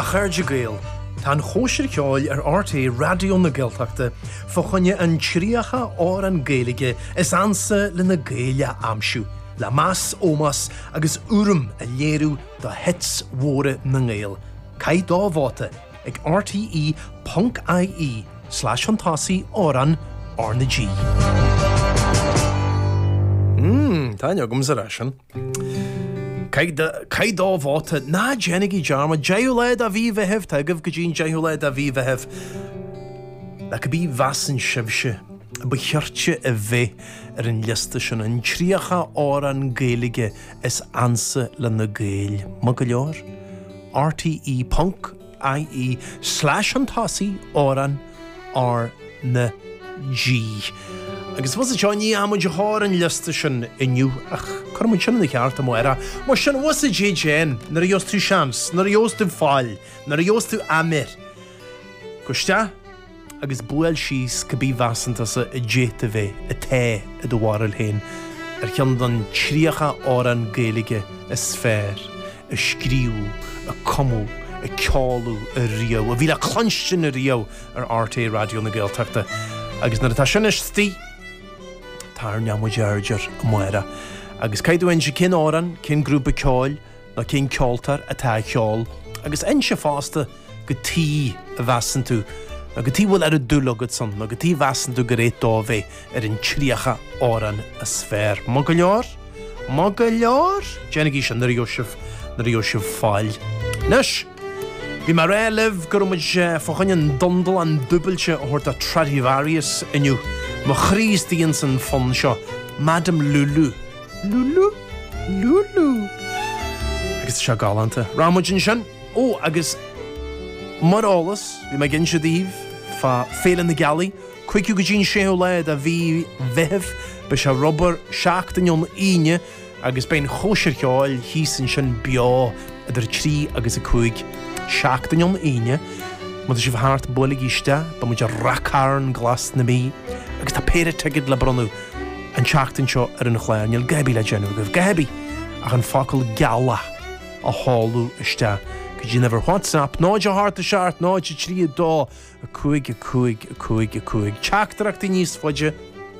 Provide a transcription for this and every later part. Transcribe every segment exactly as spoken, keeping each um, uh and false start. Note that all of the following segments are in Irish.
a chuirde gael, tá an chóisir ceáil ar R T é radio na Gaeltachta fá chunne an tríocha ár an Gaeilge is ansa le na Gaeile amsú, le más ómas agus urim a léirú do hits mhóra na Gael. Cai dá bháta ag rte.ie slash fantasy óran ar na G. Mmm, táine agam sa rasin. Cai dá bháta ná dénigí dearma deúlaid a bhí bheitheh tagah go dín deúlaid a bhí bheitheh le go bí bheasan sibse ba cheirte a bheith ar an lista sin an tríocha ár an Gaeilge is ansa le na Gael. Má go leor rte.ie slash fantasy óran ar na G. Agus was a Johnny am de hár an lista sin inniu ach chur mu sin na cheart am era mar sin was a J Jen nar a jos tú chans nar a jos tú fáil nar a jos tú amir Costa agus buil síos go bí bhasantas a déta bheith a té a do bhharil héin ar chean don tríocha ár an Gaeilge a sfér a scríú a comú a ceáú a rio a bhí le clansin a rio ar R T radio na Gaeltachta agus nar atá sin is tí tar neamú dearger a muire. Agus caiidú ein se cin áran, cin grúpa ceáil, na cin ceoltar a tá ceáil, agus ein se fásta go tí a bheasan tú, na go tí bhfuil ar a dúlagad san, na go tí bheasan tú go réit dá bheith ar an tríocha áran a sfér. Má go leor? Má go leor? Dénigí sin nar Iosif, nar Iosif fáil. Nes, bhí mar réileh gur muid fáchain an dondal an dúbailte a thuirt a Stradivarius inniu. Má chrís díon san fon seo, Madam Lulu. Lulu? Lulu? Agus seo galanta. Rámuidin sin, ó, agus mar álas, bhí me gin se díomh, fa félan na galí, cuiiciú go dín séú leid a bhí bheitheh, be se robar seachtainion íne, agus bein chóisir ceáil hísan sin beá idir trí agus a cuig seachtainion íne, mu sé bhthart bula giste, ba mu de racárn glas na mí, agus tá péire teigid le bronú an seachtain seo ar an chléirneil gaibí le genú goh gaibí ach an facail gala a háú iste go dtí never WhatsApp náid a háart a seart náid a trí dá a cuig a cuig a cuig a cuig teachtarachta níos foiide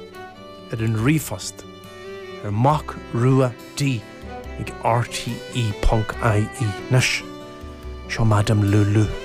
ar an rifast ar mac rua dí ag rte.ie nes seo Madam Lulu.